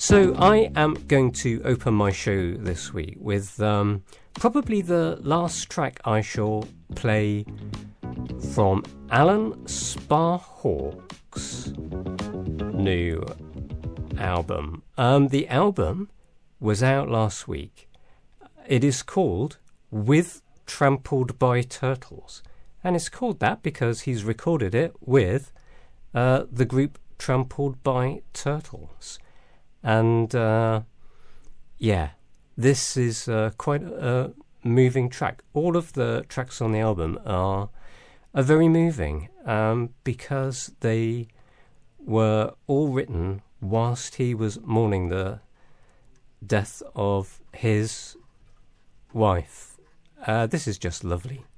So I am going to open my show this week with probably the last track I shall play from Alan Sparhawk's new album. The album was out last week. It is called With Trampled by Turtles, and it's called that because he's recorded it with the group Trampled by Turtles. And this is quite a moving track. All of the tracks on the album are very moving because they were all written whilst he was mourning the death of his wife. This is just lovely.